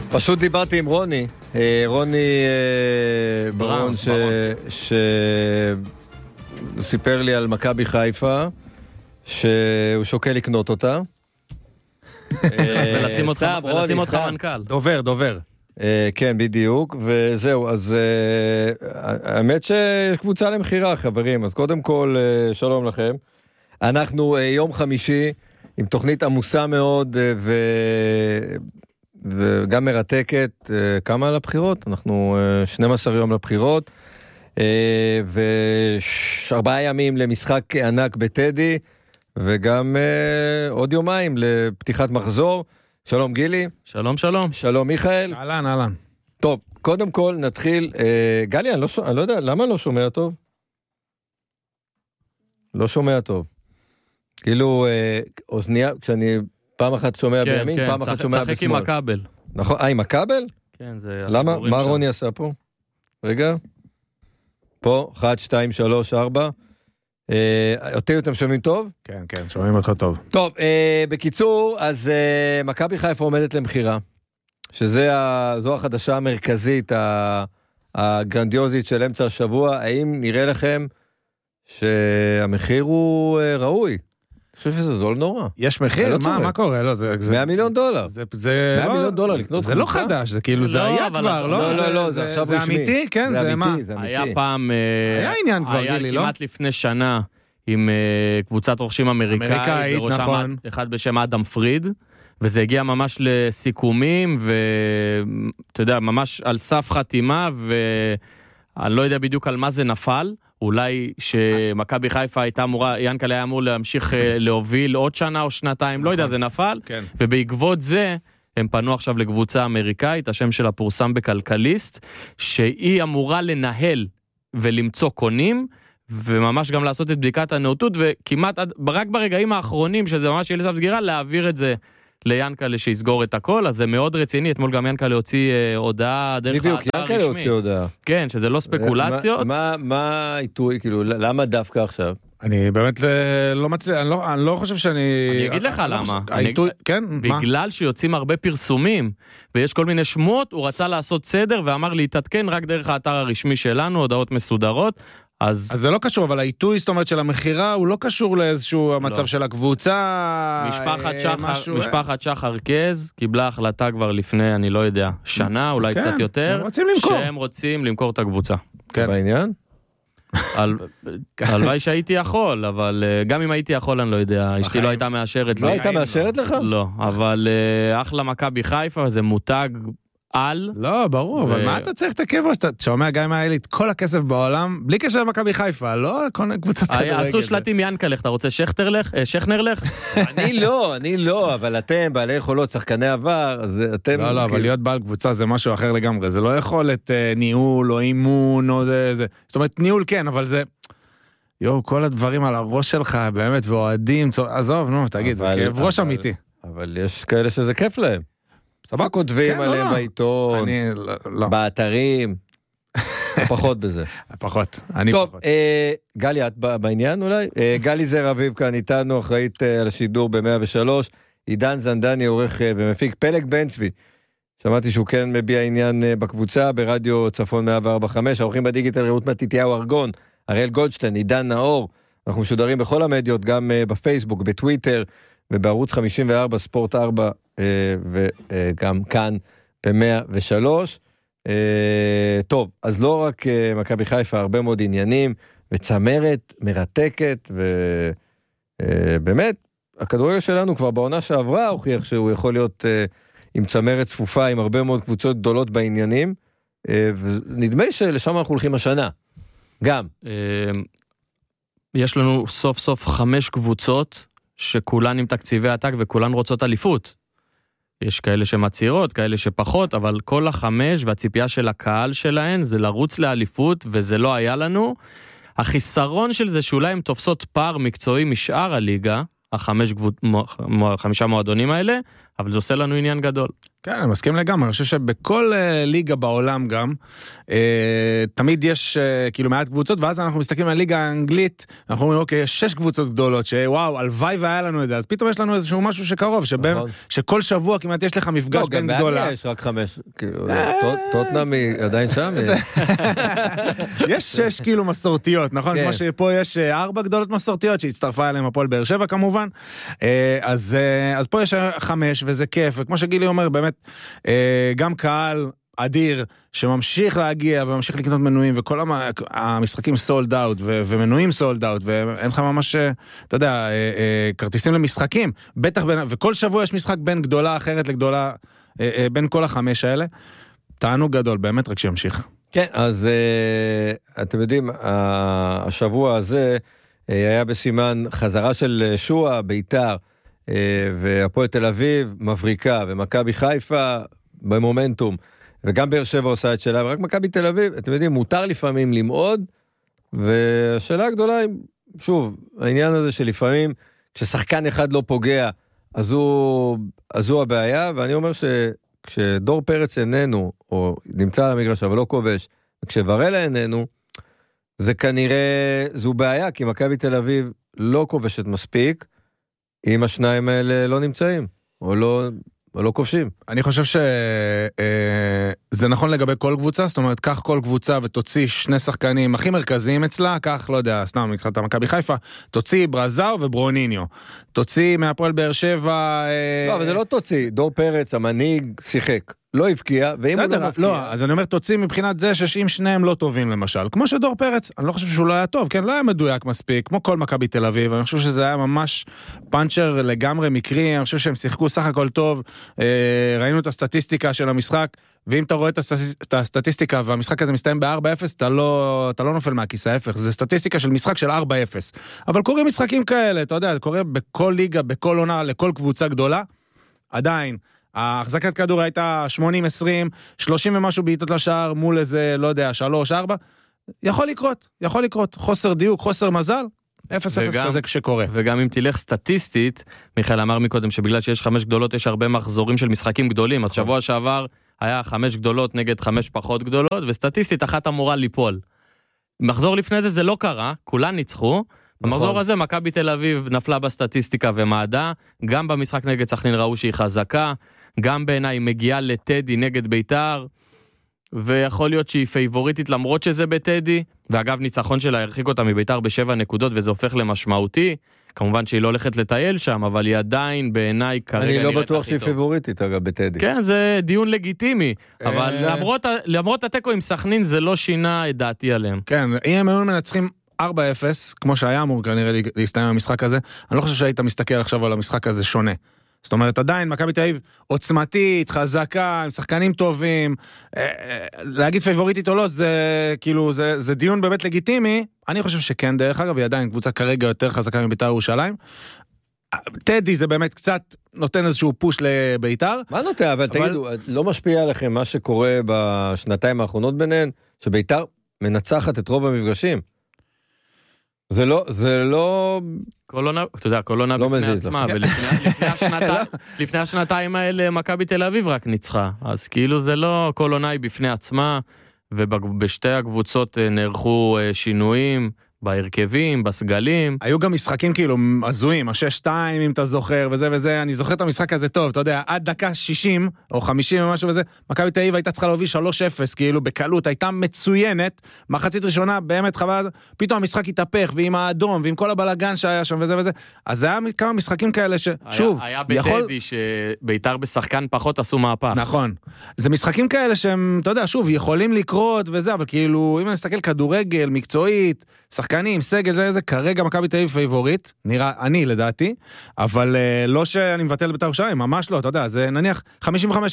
פשוט דיברתי עם רוני ברון שהוא סיפר לי על מכבי חיפה שהוא שוקל לקנות אותה ולשים אותך מנכ"ל. דובר. כן, בדיוק, וזהו, אז האמת שיש קבוצה למחירה, חברים, אז קודם כל, שלום לכם. אנחנו יום חמישי עם תוכנית עמוסה מאוד וגם מרתקת. כמה לבחירות? אנחנו 12 יום לבחירות, ו4 ימים למשחק ענק בטדי, וגם עוד יומיים לפתיחת מחזור. שלום גילי. שלום. שלום מיכאל. אהלן. טוב, קודם כל נתחיל. גלי, אני לא יודע, למה לא שומע טוב? לא שומע טוב. כאילו, אוזניה, כשאני פעם אחת שומע בימין, פעם אחת שומע בשמאל. צחק עם הכבל. נכון, עם הכבל? כן, זה... למה? מה רוני עשה פה? רגע. פה, 1, 2, 3, 4. אותי אתם שומעים טוב? כן, שומעים אותך טוב. טוב, בקיצור, אז מכבי חיפה עומדת למחירה, שזו החדשה המרכזית, הגרנדיוזית של אמצע השבוע. האם נראה לכם שהמחיר הוא ראוי? אני חושב שזה זול נורא. יש מחיר? מה קורה? לא, זה... $100 מיליון. זה... $100 מיליון לקנות זה לא חדש, זה כאילו, זה היה כבר, לא? לא, זה עכשיו רשמי. זה אמיתי? כן, זה מה? היה פעם... היה עניין כבר, גילי, לא? היה כמעט לפני שנה עם קבוצת רוכשים אמריקאית, נכון. אחד בשם אדם פריד, וזה הגיע ממש לסיכומים, ואתה יודע, ממש על סף חתימה, ואני לא יודע בדיוק על מה זה נפל, אולי שמכבי חיפה הייתה אמורה, ינקלה היה אמור להמשיך להוביל עוד שנה או שנתיים, לא יודע, זה נפל, ובעקבות זה, הם פנו עכשיו לקבוצה אמריקאית, השם שלה פורסם בכלכליסט, שהיא אמורה לנהל ולמצוא קונים, וממש גם לעשות את בדיקת הנאותות, וכמעט רק ברגעים האחרונים, שזה ממש יהיה לסף סגירה, להעביר את זה ליאנקלה שיסגור את הכל, אז זה מאוד רציני. אתמול גם יאנקלה הוציא הודעה דרך האתר הרשמי. יאנקלה הוציא הודעה. כן, שזה לא ספקולציות. מה העיתוי, כאילו, למה דווקא עכשיו? אני באמת לא מצליח, אני לא חושב שאני... אני אגיד לך למה. כן? בגלל שיוצאים הרבה פרסומים, ויש כל מיני שמועות, הוא רצה לעשות סדר, ואמר להתעדכן רק דרך האתר הרשמי שלנו, הודעות מסודרות, אז זה לא קשור, אבל העיתוי, זאת אומרת, של המחירה, הוא לא קשור לאיזשהו המצב של הקבוצה. משפחת שחר קז קיבלה החלטה כבר לפני, אני לא יודע, שנה, אולי קצת יותר, שהם רוצים למכור את הקבוצה. בעניין? הלוואי שהייתי יכול, אבל גם אם הייתי יכול, אני לא יודע, אשתי לא הייתה מאשרת. לא הייתה מאשרת לך? לא, אבל אחלה מכבי חיפה, זה מותג על. לא, ברור, אבל מה אתה צריך את הכבש? אתה שומע גם אם היה לי את כל הכסף בעולם, בלי קשר למכבי חיפה, לא קבוצת כדורגל. עשו שלטים ינקלה, אתה רוצה שכנר לך? אני לא, אבל אתם, בעלי יכולות, שחקני עבר, אז אתם... לא, אבל להיות בעל קבוצה זה משהו אחר לגמרי, זה לא יכולת ניהול או אימון או זה. זאת אומרת, ניהול כן, אבל זה... כל הדברים על הראש שלך, באמת, ואוהדים, עזוב, נו, תגיד, זה כאב ראש אמיתי. אבל יש כאלה שזה כיף להם. סבבה כותבים עליהם בעיתון, באתרים, פחות בזה. פחות, טוב, גלי, את בעניין אולי? גלי זר אביב כאן איתנו, אחראית על השידור ב-103, עידן זנדני עורך ומפיק, פלג בן צבי, שמעתי שהוא כן מביע עניין בקבוצה, ברדיו צפון 104.5, העורכים בדיגיטל רעות מתתיהו ארגון, אריאל גולדשטיין, עידן נאור, אנחנו משודרים בכל המדיות, גם בפייסבוק, בטוויטר, ובערוץ 54, ספורט 4, וגם כאן ב-103. טוב, אז לא רק מכבי חיפה, הרבה מאוד עניינים, וצמרת מרתקת, ובאמת, הכדורגל שלנו כבר בעונה שעברה, הוכיח שהוא יכול להיות עם צמרת צפופה, עם הרבה מאוד קבוצות גדולות בעניינים, ונדמה לי שלשם אנחנו הולכים השנה, גם. יש לנו סוף סוף 5 קבוצות, שכולן עם תקציבי עתק וכולן רוצות אליפות. יש כאלה שמצהירות, כאלה שפחות, אבל כל 5 והציפייה של הקהל שלהן זה לרוץ לאליפות, וזה לא היה לנו. החיסרון של זה שאולי הם תופסות פער מקצועי משאר הליגה, 5 מועדונים האלה, אבל זה עושה לנו עניין גדול. כן, אני מסכים לגמרי, אני חושב שבכל ליגה בעולם גם, תמיד יש כאילו מעט קבוצות, ואז אנחנו מסתכלים על ליגה האנגלית, אנחנו אומרים, אוקיי, יש 6 קבוצות גדולות, שוואו, הלוואי והיה לנו את זה, אז פתאום יש לנו איזשהו משהו שקרוב, שכל שבוע כמעט יש לך מפגש בין גדולה. לא, גם בעיה יש רק 5, טוטנהאם היא עדיין שם. יש 6 כאילו מסורתיות, נכון? כמו שפה יש 4 גדולות מסורתיות, שהצטרפה אליהם הפועל באר שבע כמובן, אז פה יש 5, וזה כיף, וכמו שגילי אומר, באמת, גם קהל אדיר שממשיך להגיע וממשיך לקנות מנויים, וכל המשחקים סולד אאוט ומנויים סולד אאוט, ואין לך ממש, אתה יודע, כרטיסים למשחקים, בטח, וכל שבוע יש משחק בין גדולה אחרת לגדולה, בין כל 5 האלה, תענוג גדול, באמת רק שימשיך. כן, אז אתם יודעים, השבוע הזה היה בסימן חזרה של שועה, ביתר, והפועל תל אביב מבריקה, ומכבי חיפה במומנטום, וגם באר שבע עושה את שלה, ורק מכבי תל אביב, אתם יודעים, מותר לפעמים למעוד, והשאלה הגדולה היא, שוב, העניין הזה שלפעמים, כששחקן אחד לא פוגע, אז הוא הבעיה, ואני אומר שכשדור פרץ איננו, או נמצא על המגרש, אבל לא כובש, וכשוורלה איננו, זה כנראה, זו בעיה, כי מכבי תל אביב לא כובשת מספיק, אם השניים האלה לא נמצאים, או לא כובשים. אני חושב שזה נכון לגבי כל קבוצה, זאת אומרת, קח כל קבוצה ותוציא 2 שחקנים הכי מרכזיים אצלה, קח, לא יודע, סתם, נקראת מכבי חיפה, תוציא ברזאו וברוניניו, תוציא מהפועל באר שבע... לא, אבל זה לא תוציא, דור פרץ, המנהיג, שיחק. לא הבקיע, ואם הוא לא מבקיע... לא, אז אני אומר, תוציא מבחינת זה שאם שניהם לא טובים למשל, כמו שדור פרץ, אני לא חושב שהוא לא היה טוב, כן, לא היה מדויק מספיק, כמו כל מכבי תל אביב, אני חושב שזה היה ממש פאנצ'ר לגמרי מקרי, אני חושב שהם שיחקו סך הכל טוב, ראינו את הסטטיסטיקה של המשחק, ואם אתה רואה את הסטטיסטיקה והמשחק הזה מסתיים ב-4-0, אתה לא נופל מהכיס ההפך, זה סטטיסטיקה של משחק של 4-0, אבל קוראים משחקים כאלה, אתה יודע, קוראים בכל ליגה, בכל עונה, לכל קבוצה גדולה, עדיין, ההחזקת כדור הייתה 80-20, 30 ומשהו בעיטות לשער, מול איזה, לא יודע, 3-4, יכול לקרות, חוסר דיוק, חוסר מזל, 0-0 כזה כשקורה. וגם אם תלך סטטיסטית, מיכאל אמר מקודם שבגלל שיש 5 גדולות, יש הרבה מחזורים של משחקים גדולים, אז שבוע שעבר היה 5 גדולות נגד 5 פחות גדולות, וסטטיסטית אחת אמורה ליפול. מחזור לפני זה לא קרה, כולן ניצחו, במחזור הזה מכבי תל אביב נפלה בסטטיסטיקה ומעדה, גם במשחק נגד סכנין ראו שהיא חזקה, גם בעיניי מגיעה לטדי נגד ביתר, ויכול להיות שהיא פייבוריטית למרות שזה בטדי, ואגב ניצחון שלה הרחיק אותה מביתר ב7 נקודות, וזה הופך למשמעותי, כמובן שהיא לא הולכת לטייל שם, אבל היא עדיין בעיניי כרגע נראית הכי טוב. אני לא בטוח שהיא פייבוריטית אגב בטדי. כן, זה דיון לגיטימי, אבל למרות התיקו עם סכנין זה לא שינה את דעתי עליהם. כן, אם הם היו מנצחים 4-0, כמו שהיה אמור כנראה להסתיים המשחק הזה, אני לא חושב שהיית מסתכל עכשיו על המשחק הזה שונה. זאת אומרת, עדיין, מכבי תל אביב עוצמתית, חזקה, עם שחקנים טובים, להגיד פייבוריטית או לא, זה כאילו, זה דיון באמת לגיטימי, אני חושב שכן, דרך אגב, היא עדיין קבוצה כרגע יותר חזקה מביתר ירושלים, טדי זה באמת קצת נותן איזשהו פוש לביתר. מה נותן? אבל תגידו, לא משפיע עליכם מה שקורה בשנתיים האחרונות ביניהן, שביתר מנצחת את רוב המפגשים? זה לא... אתה יודע, קולונה בפני עצמה, ולפני השנתיים האלה מכבי תל אביב רק ניצחה, אז כאילו זה לא קולונה היא בפני עצמה, ובשתי הקבוצות נערכו שינויים, בהרכבים, בסגלים. היו גם משחקים כאילו הזויים, ה-6-2 אם אתה זוכר וזה, אני זוכר את המשחק הזה טוב, אתה יודע, עד דקה 60 או 50 או משהו וזה, מכבי תל אביב הייתה צריכה להוביל 3-0, כאילו בקלות, הייתה מצוינת, מחצית ראשונה באמת חבל, פתאום המשחק התהפך, ועם האדום, ועם כל הבלגן שהיה שם וזה, אז היה כמה משחקים כאלה ששוב, היה בטדי שביתר בשחקן פחות עשו מהפך. נכון. זה משחקים כאלה שהם, אתה יודע, שוב, יכולים לקרות וזה, אבל כאילו, אם אני אסתכל כדורגל, מקצועית, שחקנים, סגל, זה כרגע מכבי תל אביב פייבוריט, נראה, אני לדעתי, אבל לא שאני מבטל בית"ר ירושלים, ממש לא, אתה יודע, זה נניח 55-45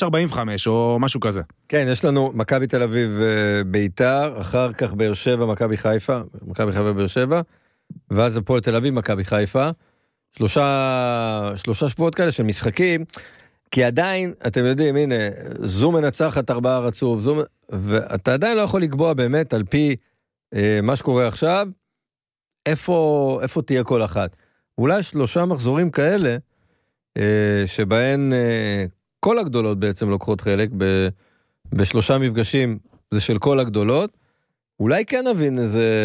או משהו כזה. כן, יש לנו מכבי תל אביב בית"ר, אחר כך באר שבע, מכבי חיפה באר שבע, ואז הפועל תל אביב, מכבי חיפה, שלושה שבועות כאלה של משחקים, כי עדיין, אתם יודעים, הנה, זו מנצחת 4 רצוף, ואתה עדיין לא יכול לקבוע באמת על פי מה שקורה עכשיו, איפה תהיה כל אחת. אולי 3 מחזורים כאלה, שבהן כל הגדולות בעצם לוקחות חלק, בשלושה מפגשים זה של כל הגדולות, אולי כן נבין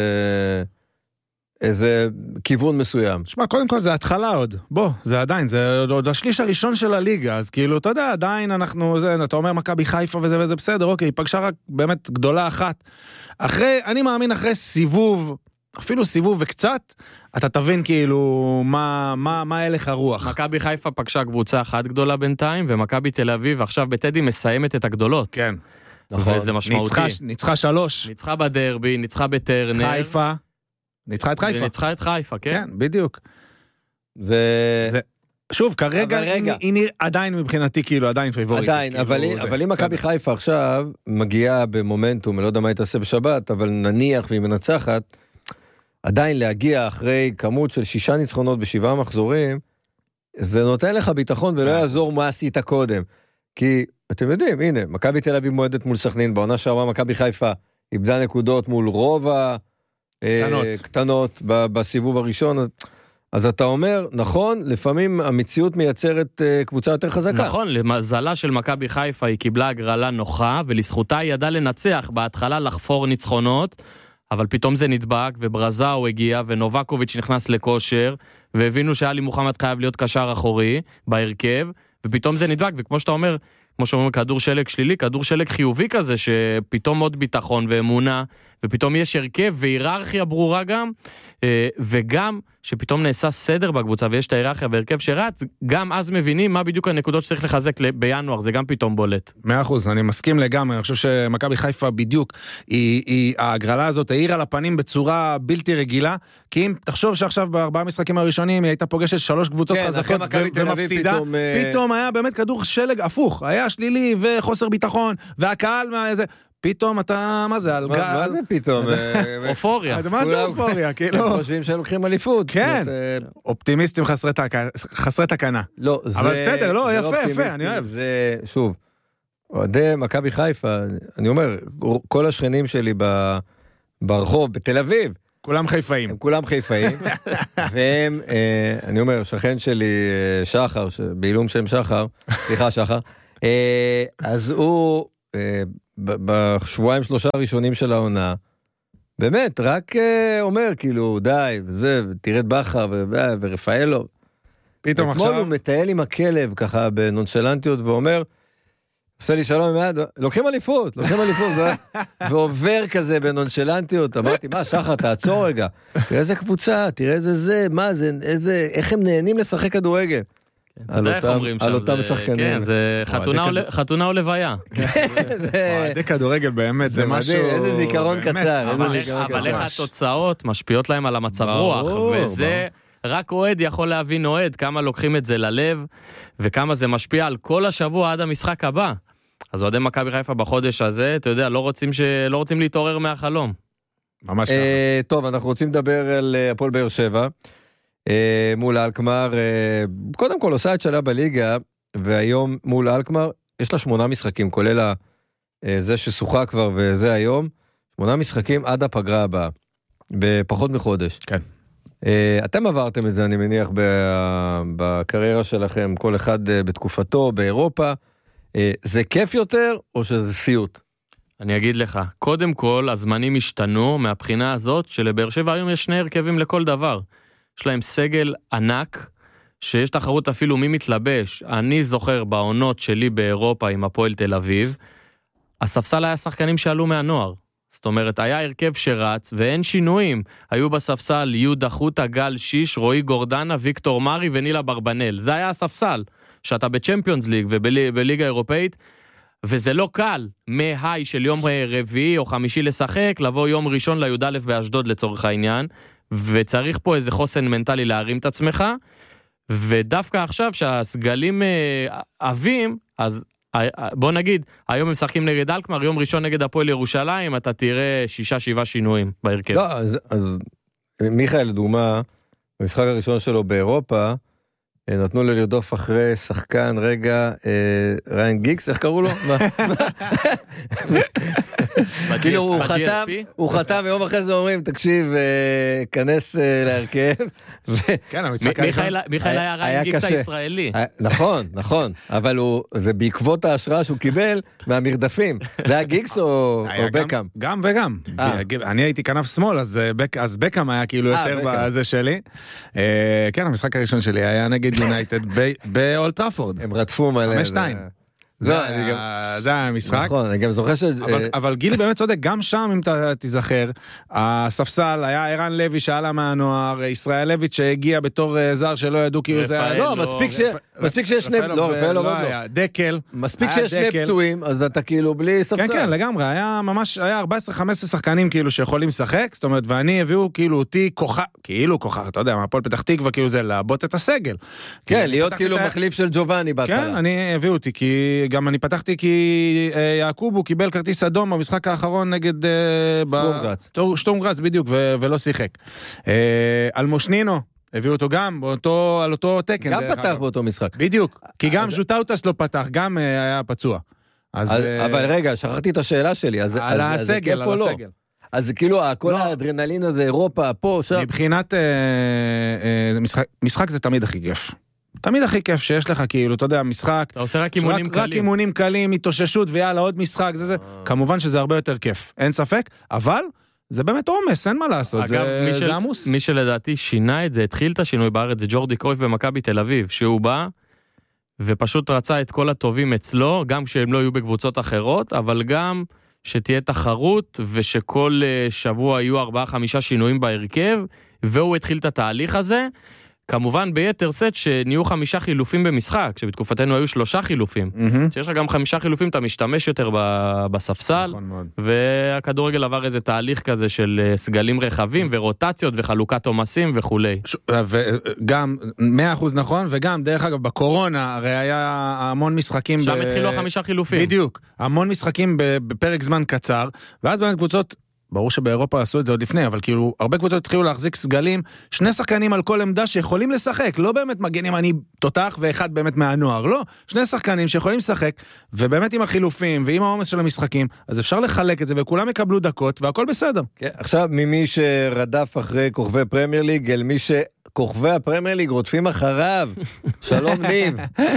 איזה כיוון מסוים. שמע, קודם כל זה התחלה עוד, בוא, זה עדיין, זה עוד השליש הראשון של הליגה, אז כאילו, אתה יודע, עדיין אנחנו, אתה אומר מכבי חיפה וזה בסדר, אוקיי, פגשה רק באמת גדולה אחת. אני מאמין אחרי סיבוב, אפילו סיבוב וקצת, אתה תבין כאילו מה הלך הרוח. מכבי חיפה פגשה קבוצה אחת גדולה בינתיים, ומכבי תל אביב עכשיו בטדי מסיימת את הגדולות. כן. נכון. וזה משמעותי. ניצחה 3. ניצחה בדרבי, ניצחה בטרנר. חיפה. ניצחה את חיפה. ניצחה את חיפה, כן. כן, בדיוק. זה... שוב, כרגע היא עדיין מבחינתי כאילו עדיין פייבורית. עדיין, אבל אם מכבי חיפה עכשיו מגיעה במומנטום, אני לא יודע מה היא תעשה בשבת, אבל נניח והיא מנצחת, עדיין להגיע אחרי כמות של 6 ניצחונות ב7 מחזורים, זה נותן לך ביטחון ולא יעזור מה עשית קודם. כי אתם יודעים, הנה, מכבי תל אביב מועדת מול סכנין, בעונה שעברה מכבי חיפה איבדה נקודות מול רוב קטנות בסיבוב הראשון, אז אתה אומר, נכון, לפעמים המציאות מייצרת קבוצה יותר חזקה. נכון, למזלה של מכבי חיפה היא קיבלה הגרלה נוחה, ולזכותה היא ידעה לנצח, בהתחלה לחפור ניצחונות, אבל פתאום זה נדבק, וברזאו הגיע, ונובקוביץ' נכנס לכושר, והבינו שאלי מוחמד חייב להיות קשר אחורי, בהרכב, ופתאום זה נדבק, וכמו שאתה אומר, כמו שאומרים, כדור שלג שלילי, כדור שלג חיובי כזה, שפתאום עוד ביטחון ואמונה, ופתאום יש הרכב והיררכיה ברורה גם, וגם שפתאום נעשה סדר בקבוצה, ויש את ההיררכיה והרכב שרץ, גם אז מבינים מה בדיוק הנקודות שצריך לחזק בינואר, זה גם פתאום בולט. 100%, אני מסכים לגמרי, אני חושב שמכבי חיפה בדיוק, ההגרלה הזאת העירה לפנים בצורה בלתי רגילה, כי אם תחשוב שעכשיו ב4 משחקים הראשונים, היא הייתה פוגשת 3 קבוצות חזקות ומפסידה, פתאום היה באמת כדור שלג הפוך, היה שלילי וחוסר ביטחון, והקהל מהזה, פתאום אתה, מה זה? מה זה פתאום? אופוריה. מה זה אופוריה? כאילו... הם חושבים שהם לוקחים אליפות. כן, אופטימיסטים חסרי תקנה. לא, זה... אבל בסדר, לא, יפה, אני אוהב. זה, שוב, אוהדי מכבי חיפה, אני אומר, כל השכנים שלי ברחוב, בתל אביב, כולם חיפאים. הם כולם חיפאים, והם, אני אומר, שכן שלי, שחר, בעילום שם שחר, סליחה שחר, אז הוא... בשבועיים 3 הראשונים של העונה, באמת, רק אומר, כאילו, די, וזה, תרד בכר, ורפאלו. פתאום עכשיו... אתמול הוא מטייל עם הכלב, ככה, בנונשלנטיות, ואומר, עושה לי שלום, לוקחים אליפות, ועובר כזה בנונשלנטיות, אמרתי, מה, שחר, תעצור רגע, תראה איזה קבוצה, תראה איזה זה, מה זה, איך הם נהנים לשחק כדורגל. על אותם שחקנים. כן, זה חתונה או לוויה. אוהדי כדורגל באמת, זה משהו... איזה זיכרון קצר. אבל איך התוצאות משפיעות להם על המצב רוח, וזה רק אוהד יכול להבין אוהד, כמה לוקחים את זה ללב, וכמה זה משפיע על כל השבוע עד המשחק הבא. אז אוהדי מכבי חיפה בחודש הזה, אתה יודע, לא רוצים להתעורר מהחלום. ממש ככה. טוב, אנחנו רוצים לדבר על הפועל באר שבע. מול אלקמר, קודם כל עושה את שלה בליגה, והיום מול אלקמר יש לה 8 משחקים, כולל זה ששוחה כבר וזה היום, 8 משחקים עד הפגרה הבאה, בפחות מחודש. כן. אתם עברתם את זה, אני מניח, בקריירה שלכם, כל אחד בתקופתו, באירופה, זה כיף יותר או שזה סיוט? אני אגיד לך, קודם כל הזמנים השתנו מהבחינה הזאת, שלבאר שבע היום יש 2 הרכבים לכל דבר. יש להם סגל ענק, שיש תחרות אפילו מי מתלבש. אני זוכר בעונות שלי באירופה עם הפועל תל אביב, הספסל היה שחקנים שעלו מהנוער. זאת אומרת, היה הרכב שרץ, ואין שינויים. היו בספסל יהודה חוטה, גל שיש, רועי גורדנה, ויקטור מרי ונילה ברבנל. זה היה הספסל, שאתה בצ'מפיונס ליג ובליגה אירופאית, וזה לא קל, מהי של יום רביעי או חמישי לשחק, לבוא יום ראשון לי"א באשדוד לצורך העניין, וצריך פה איזה חוסן מנטלי להרים את עצמך, ודווקא עכשיו שהסגלים אבים, אז בוא נגיד, היום הם משחקים נגד אלקמר, יום ראשון נגד הפועל ירושלים, אתה תראה 6-7 שינויים בהרכב. לא, אז מיכאל, לדוגמה, במשחק הראשון שלו באירופה, נתנו לו לרדוף אחרי שחקן, רגע, ריין גיגס, איך קראו לו? כאילו הוא חתם ויום אחרי זה אומרים, תקשיב, כנס להרכב. כן, המשחק מיכאל היה ריין גיגס הישראלי. נכון, אבל זה בעקבות ההשראה שהוא קיבל מהמרדפים. זה היה גיגס או בקאם? גם וגם. אני הייתי כנף שמאל, אז בקאם היה כאילו יותר בזה שלי. כן, המשחק הראשון שלי היה נגד יונייטד באולד טראפורד. הם רדפו מלא. 5-2. זה המשחק. נכון, אני גם זוכר אבל גילי באמת צודק, גם שם אם אתה תיזכר, הספסל היה ערן לוי שעלה מהנוער, ישראל לויץ' שהגיע בתור זר שלא ידעו כאילו זה היה... לא, מספיק שיש שני... לא, רפאל לא. דקל. מספיק שיש שני פצועים, אז אתה כאילו בלי ספסל. כן, לגמרי, היה ממש, היה 14-15 שחקנים כאילו שיכולים לשחק, זאת אומרת, ואני הביאו כאילו אותי כוכב, אתה יודע, מהפועל פתח תקווה כאילו זה לעבוד את הסגל. כן, להיות כאילו מחליף של ג'ובאני בהתחלה. כן, אני הביאו אותי, כי גם אני פתחתי כי יעקוב הוא קיבל כרטיס אדום במשחק האחרון נגד שטורם גראץ בדיוק ולא שיחק. אלמושנינו הביאו אותו גם על אותו תקן. גם פתח באותו משחק. בדיוק, כי גם ז'וטאוטס לא פתח, גם היה פצוע. אבל רגע, שכחתי את השאלה שלי. על הסגל. אז כאילו כל האדרנלין הזה, אירופה, פה, שם. מבחינת משחק זה תמיד הכי כיף. תמיד הכי כיף שיש לך, כאילו, אתה יודע, משחק... אתה עושה רק אימונים קלים. רק אימונים קלים, התאוששות, ויאללה, עוד משחק, זה. כמובן שזה הרבה יותר כיף, אין ספק, אבל זה באמת עומס, אין מה לעשות, זה עמוס. מי שלדעתי שינה את זה, התחיל את השינוי בארץ, זה ג'ורדי קרויף במכבי תל אביב, שהוא בא ופשוט רצה את כל הטובים אצלו, גם כשהם לא יהיו בקבוצות אחרות, אבל גם שתהיה תחרות, ושכל שבוע יהיו 4-5 שינויים בהרכב, והוא התחיל את התהליך הזה, כמובן ביתר סט שנהיו 5 חילופים במשחק, שבתקופתנו היו 3 חילופים. שיש לך גם 5 חילופים, אתה משתמש יותר בספסל, והכדורגל עבר איזה תהליך כזה של סגלים רחבים, ורוטציות וחלוקת עומסים וכולי. וגם 100% נכון, וגם דרך אגב בקורונה, הרי היה המון משחקים... שם התחילו 5 חילופים. בדיוק, המון משחקים בפרק זמן קצר, ואז באמת קבוצות... ברור שבאירופה עשו את זה עוד לפני, אבל כאילו, הרבה קבוצות התחילו להחזיק סגלים, 2 שחקנים על כל עמדה שיכולים לשחק, לא באמת מגנים אני תותח ואחד באמת מהנוער, לא, 2 שחקנים שיכולים לשחק, ובאמת עם החילופים ועם העומס של המשחקים, אז אפשר לחלק את זה, וכולם יקבלו דקות, והכל בסדר. כן, עכשיו, ממי שרדף אחרי כוכבי פרמייר ליג, אל מי שכוכבי הפרמייר ליג רודפים אחריו, שלום ניב.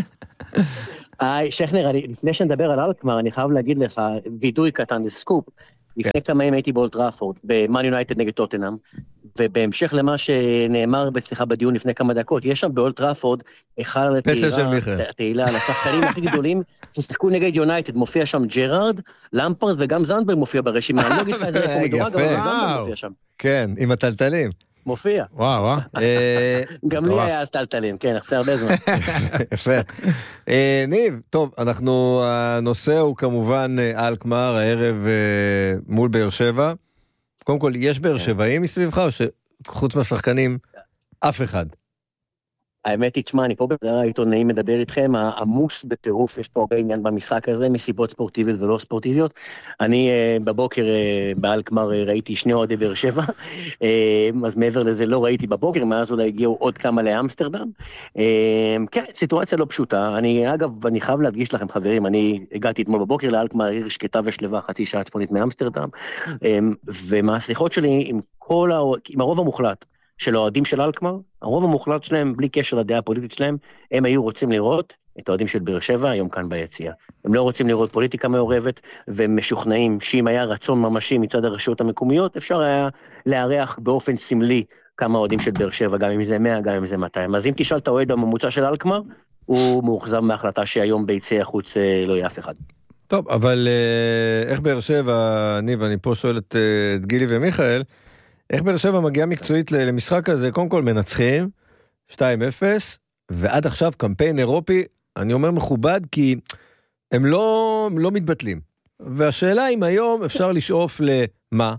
שכנר, לפני שנדבר על אלקמר, אני חייב להגיד לך, וידוי קטן לסקופ, לפני כמה ימים הייתי באולד טראפורד, במן יונייטד נגד טוטנהאם, ובהמשך למה שנאמר בדיון לפני כמה דקות, יש שם באולד טראפורד, אחד התהילה על השחקנים הכי גדולים, ששחקו נגד יונייטד, מופיע שם ג'רארד, למפרד וגם זנדברג מופיע ברשימה, אני לא אגיד לך איזה איפה מדורג, אבל זנדברג מופיע שם. כן, עם הטלטלים. מופיע. וואו. גם לי היה אז טלטלים, כן, אחרי הרבה זמן. יפה. ניב, טוב, הנושא הוא כמובן אלקמר, הערב מול באר שבע. קודם כל, יש באר שבעים מסביבך, או שחוץ מהשחקנים, אף אחד? האמת היא, תשמע, אני פה בדרה העיתונאים מדבר איתכם, העמוס בטירוף, יש פה הרבה עניין במשחק הזה, מסיבות ספורטיביות ולא ספורטיביות. אני בבוקר באלקמר ראיתי 2 אוהדי באר שבע, אז מעבר לזה לא ראיתי בבוקר, מאז אולי הגיעו עוד כמה לאמסטרדם. כן, סיטואציה לא פשוטה. אגב, אני חייב להדגיש לכם, חברים, אני הגעתי אתמול בבוקר לאלקמר, עיר שקטה ושלווה, חצי שעה צפונית מאמסטרדם, ומהשיחות שלי עם הרוב המוחלט, של האוהדים של אלקמר, הרוב המוחלט שלהם, בלי קשר לדעה הפוליטית שלהם, הם היו רוצים לראות את האוהדים של באר שבע היום כאן ביציאה. הם לא רוצים לראות פוליטיקה מעורבת, והם משוכנעים שאם היה רצון ממשי מצד הרשויות המקומיות, אפשר היה לארח באופן סמלי כמה אוהדים של באר שבע, גם אם זה 100, גם אם זה 200. אז אם תשאל את האוהד הממוצע של אלקמר, הוא מאוכזב מההחלטה שהיום ביציע החוץ לא יהיה אף אחד. טוב, אבל איך באר שבע, ניב, אני פה שואל את גילי ומיכאל, איך באר שבע מגיעה מקצועית למשחק הזה? קודם כל מנצחים, 2-0, ועד עכשיו קמפיין אירופי, אני אומר מכובד, כי הם לא מתבטלים. והשאלה אם היום אפשר לשאוף למה?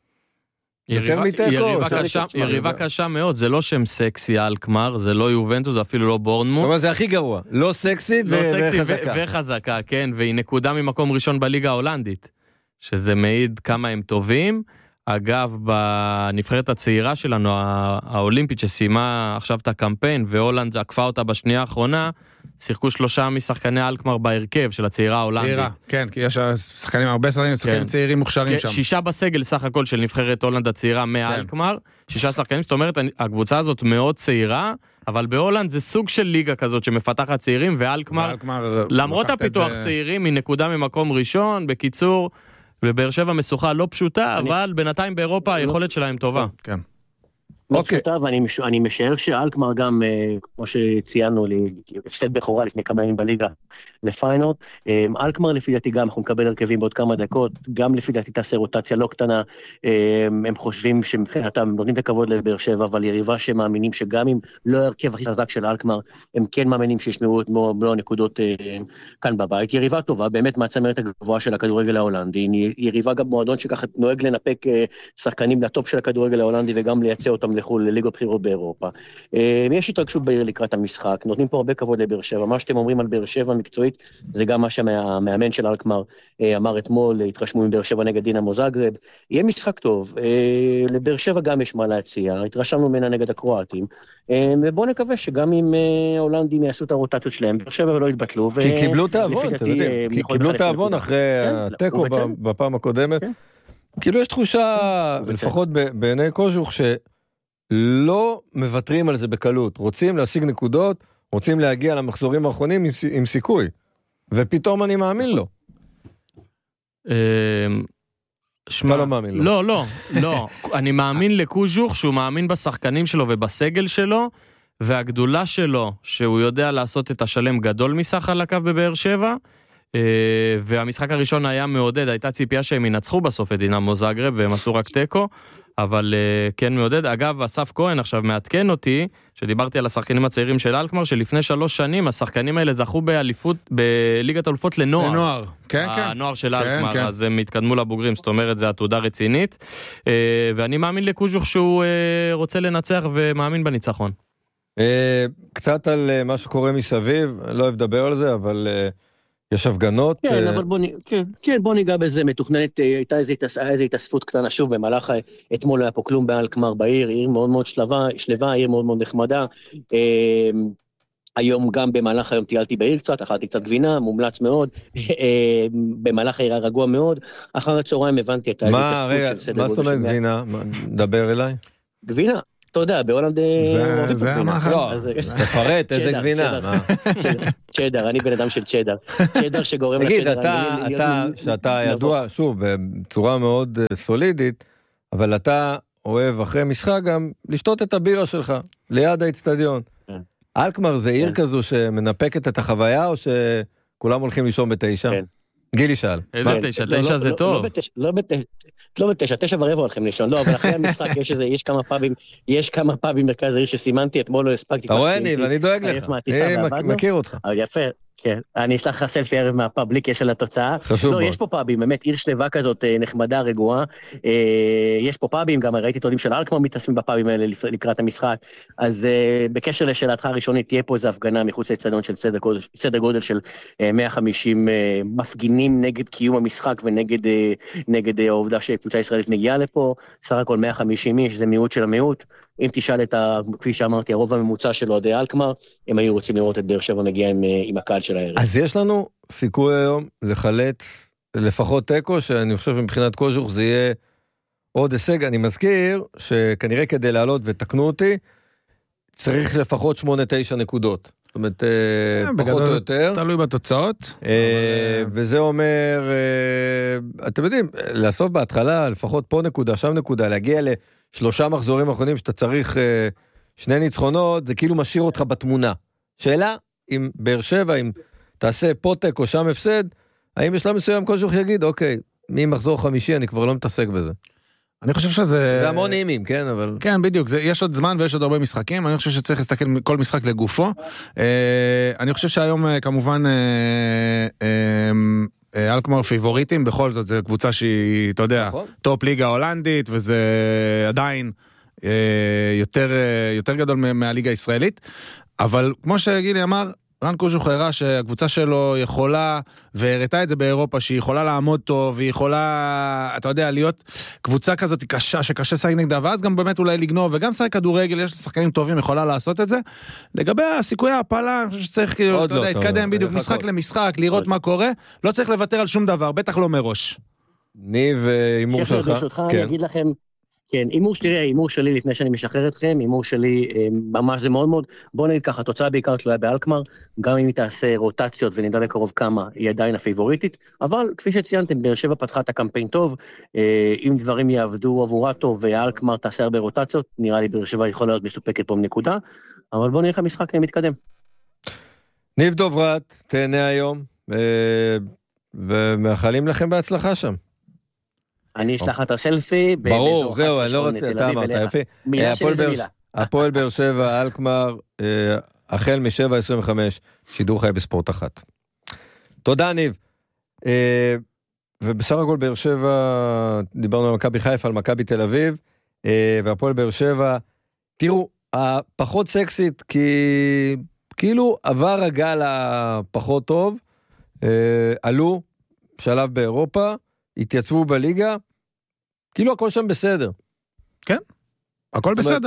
יריבה קשה מאוד, זה לא שם סקסי אלקמר, זה לא יובנטוס, זה אפילו לא בורנמוט. זאת אומרת, זה הכי גרוע, לא סקסית וחזקה. וחזקה, כן, והיא נקודה ממקום ראשון בליגה ההולנדית, שזה מעיד כמה הם טובים, אגב, בנבחרת הצעירה שלנו, האולימפית שסיימה עכשיו את הקמפיין, והולנד עקפה אותה בשנייה האחרונה, שיחקו 3 משחקני אלקמר בהרכב של הצעירה ההולנדית. צעירה, כן, כי יש שחקנים, הרבה שחקנים צעירים מוכשרים שם. 6 בסגל סך הכל של נבחרת הולנד הצעירה מאלקמר, 6 שחקנים, זאת אומרת, הקבוצה הזאת מאוד צעירה, אבל בהולנד זה סוג של ליגה כזאת שמפתחת צעירים, ואלקמר, למרות הפיתוח צעירים, היא נקודה ממקום ראשון, בקיצור, בבאר שבע משוכה לא פשוטה, אבל בינתיים באירופה היכולת שלהם טובה. כן. לא פשוטה, ואני משער שאלקמר גם, כמו שציינו, הפסד בכורה לפני כמה ימים בליגה לפיינל, אלקמר לפי דעתי גם, אנחנו נקבל הרכבים בעוד כמה דקות, גם לפי דעתי תעשה רוטציה לא קטנה, הם חושבים שמבחינתם נותנים את הכבוד לבאר שבע, אבל יריבה שמאמינים שגם אם לא הרכב הכי חזק של אלקמר, הם כן מאמינים שישמרו את מלוא הנקודות כאן בבית, יריבה טובה, באמת מהצמרת הגבוהה של הכדורגל ההולנדי, יריבה גם מועדון שככה נוהג לנפק שחקנים לטופ של הכדורגל ההולנדי וגם לייצא אותם לחול לליגה בחירות באירופה. יש התרגשות בעיר לקראת המשחק, נותנים פה הרבה כבוד לבאר שבע, מה שאתם אומרים על באר שבע מקצועית, זה גם מה שהמאמן של אלקמר אמר אתמול, התרשמו עם באר שבע נגד דינמו זאגרב, יהיה משחק טוב, לבאר שבע גם יש מה להציע, התרשמנו ממנה נגד הקרואטים, ובואו נקווה שגם אם הולנדים יעשו את הרוטציות שלהם, באר שבע לא יתבטלו. כי קיבלו את האבון, אתם יודעים, קיבלו את האבון אחרי הטקו בפעם הקודמת, כאילו יש תחושה, לפחות בעיני קוז'וך, שלא מוותרים על זה בקלות, רוצים להשיג נקודות, רוצים להגיע למחזורים האחרונים עם סיכוי, ופתאום אני מאמין לו. אתה לא מאמין לו. לא, אני מאמין לקוז'וך שהוא מאמין בשחקנים שלו ובסגל שלו, והגדולה שלו, שהוא יודע לעשות את השלם גדול מסך על הקו בבאר שבע, והמשחק הראשון היה מעודד, הייתה ציפייה שהם ינצחו בסוף את דינמו זאגרב, והם עשו רק טקו, אבל כן מעודד. אגב, אסף כהן עכשיו מעדכן אותי, שדיברתי על השחקנים הצעירים של אלקמר, שלפני 3 שנים השחקנים האלה זכו באליפות, בליגת האלופות לנוער. לנוער, כן, כן. הנוער של אלקמר, אז הם התקדמו לבוגרים, זאת אומרת, זו עתודה רצינית, ואני מאמין לקוז'וך שהוא רוצה לנצח ומאמין בניצחון. קצת על מה שקורה מסביב, לא אוהב לדבר על זה, אבל יש הפגנות. כן, אבל בוא ניגע בזה, מתוכננת, הייתה איזו התאספות קטנה שוב, במהלך אתמול היה פה כלום באלקמר בעיר, עיר מאוד מאוד שלווה, עיר מאוד מאוד נחמדה, היום גם במהלך היום טיילתי בעיר קצת, אכלתי קצת גבינה, מומלץ מאוד, במהלך העיר הרגוע מאוד, אחר הצהריים הבנתי את איזו התאספות של סדר גודל. מה זאת אומרת גבינה? דבר אליי. גבינה. אתה יודע, בהולנד זה המאכל. לא, תפרט איזה גבינה. צ'דר, אני בן אדם של צ'דר. צ'דר שגורם לצ'דר. תגיד, שאתה ידוע, שוב, בצורה מאוד סולידית, אבל אתה אוהב אחרי משחק גם לשתות את הבירה שלך, ליד האצטדיון. אלקמר זה עיר כזו שמנפקת את החוויה, או שכולם הולכים לישון ב9? כן. גילי שאל. איזה 9? 9 זה טוב. לא ב9, 9:15 הולכים לישון, לא, אבל אחרי המשחק יש כמה פאבים מרכז העיר שסימנתי, אתמול לא הספקתי. אתה רואה אני, ואני דואג לך, אני מכיר אותך. יפה, כן, אני אשלח לך סלפי ערב מהפאב, בלי קשר לתוצאה. חשוב מאוד. לא, יש פה פאבים, באמת, עיר שלווה כזאת, נחמדה, רגועה, יש פה פאבים, גם ראיתי תולים של אלקמר מתאספים בפאבים האלה לקראת המשחק, אז בקשר לשאלתך הראשונית, תהיה פה איזו הפגנה מחוץ לאצטדיון של סדר גודל של 150 מפגינים נגד קיום המשחק, ונגד העובדה שקבוצה ישראלית מגיעה לפה, סך הכל 150 איש, זה מיעוט של המיעוט, אם תשאל כפי שאמרתי, הרוב הממוצע של אוהדי אלקמר, הם היו רוצים לראות את באר שבע מגיע עם הקהל של הערב. אז יש לנו סיכוי היום לחלץ לפחות טקו, שאני חושב מבחינת קוז'וך זה יהיה עוד הישג. אני מזכיר שכנראה כדי לעלות ותקנו אותי, צריך לפחות 8-9 נקודות. זאת אומרת, פחות או יותר. תלוי בתוצאות. וזה אומר, אתם יודעים, לאסוף בהתחלה, לפחות פה נקודה, שם נקודה, להגיע ל3 מחזורים האחרונים שאתה צריך 2 ניצחונות, זה כאילו משאיר אותך בתמונה. שאלה, אם באר שבע, אם תעשה פוטק או שם הפסד, האם בשלב מסוים קוז'וך יגיד, אוקיי, ממחזור 5 אני כבר לא מתעסק בזה. אני חושב שזה... זה המון אימים, כן, אבל... כן, בדיוק, יש עוד זמן ויש עוד הרבה משחקים, אני חושב שצריך להסתכל כל משחק לגופו. אני חושב שהיום כמובן אלקמר פיבוריטים, בכל זאת זו קבוצה שהיא, אתה יודע, טופ ליגה הולנדית, וזה עדיין יותר גדול מהליגה הישראלית, אבל כמו שגילי אמר, רן קוז'וך הראה שהקבוצה שלו יכולה, והראתה את זה באירופה, שהיא יכולה לעמוד טוב, והיא יכולה, אתה יודע, להיות קבוצה כזאת קשה, שקשה לשחק נגדה, ואז גם באמת אולי לגנוב, וגם לשחק כדורגל, יש שחקנים טובים, יכולה לעשות את זה. לגבי הסיכויי ההפלה, אני חושב שצריך, אתה יודע, להתקדם בדיוק משחק למשחק, לראות מה קורה, לא צריך לוותר על שום דבר, בטח לא מראש. ניב, אימור שלך. ברשותך, אני אגיד לכם, כן, אימור שלי לפני שאני משחרר אתכם, אימור שלי ממש זה מאוד מאוד, בוא נגיד ככה, התוצאה בעיקר תלויה באלקמר, גם אם היא תעשה רוטציות ונדע לקרוב כמה, היא עדיין הפייבוריטית, אבל כפי שציינתם, באר שבע פתחה את הקמפיין טוב, אם דברים יעבדו עבורה טוב, ואלקמר תעשה הרבה רוטציות, נראה לי באר שבע יכול להיות מסופקת פה מנקודה, אבל בוא נראה המשחק מתקדם. ניב דוברת, תהנה היום, ומאחלים לכם בהצלחה שם. אני אשלח את הסלפי. ברור, זהו, אני לא רוצה, אתה אמרת, יפה. מילה שלי זה מילה. הפועל באר שבע, אלקמר, החל מ-7:25, שידור חי בספורט 1. תודה, ניב. ובסך הכל באר שבע, דיברנו על מכבי חיפה, על מכבי תל אביב, והפועל באר שבע, תראו, הפחות סקסית, כי כאילו עבר הגל הפחות טוב, עלו, שלב באירופה, התייצבו בליגה, כאילו הכל שם בסדר. כן, הכל בסדר.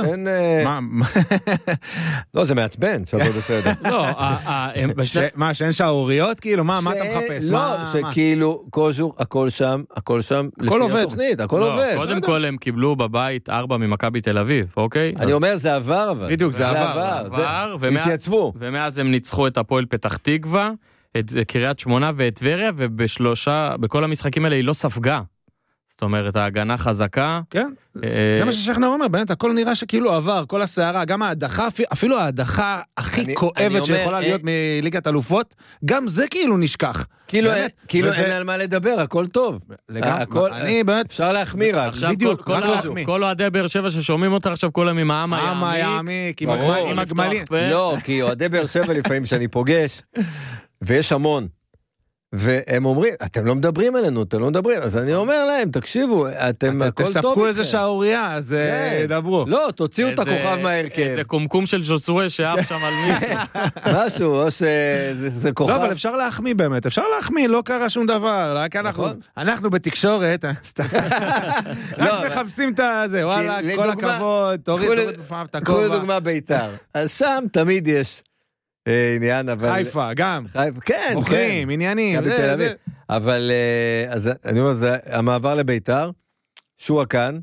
לא, זה מעצבן, שהכל בסדר. לא, מה, שאין שערוריות? כאילו, מה אתה מחפש? לא, שכאילו, הכל שם, לפי התוכנית, הכל עובד. קודם כל הם קיבלו בבית 4 ממכבי תל אביב, אוקיי? אני אומר, זה עבר אבל. בדיוק, זה עבר. התייצבו. ומאז הם ניצחו את הפועל פתח תקווה, את קריית שמונה ואת טבריה, בכל המשחקים האלה היא לא ספגה. זאת אומרת, ההגנה חזקה. כן, זה מה ששכנר אומר, באמת, הכל נראה שכאילו עבר, כל הסערה, גם ההדחה, אפילו ההדחה הכי כואבת שיכולה להיות מליגת אלופות, גם זה כאילו נשכח. כאילו אין על מה לדבר, הכל טוב. אני באמת... אפשר להחמיר רק. בדיוק, רק להחמיא. כל אוהדי באר שבע ששומעים אותך עכשיו, כולם עם העם היעמיק, עם הגמלים. לא, כי אוהדי באר שבע לפעמים שאני פוגש, ויש המון. והם אומרים, אתם לא מדברים אלינו, אתם לא מדברים, אז אני אומר להם, תקשיבו, אתם הכל טוב. תספקו איזה שעוריה, אז דברו. לא, תוציאו את הכוכב מהרכב. איזה קומקום של ז'וסואה שאף שם על מי. משהו, או שזה כוכב. לא, אבל אפשר להחמיא באמת, אפשר להחמיא, לא קרה שום דבר, רק אנחנו בתקשורת, רק מחפשים את זה, וואלה, כל הכבוד, תוריד בפעם את הכובע. קחו לדוגמה ביתר, אז שם תמיד יש עניין, אבל... חיפה, גם. כן, מוכרים, עניינים. אבל, אז אני אומר, זה המעבר לביתר, שועה כאן,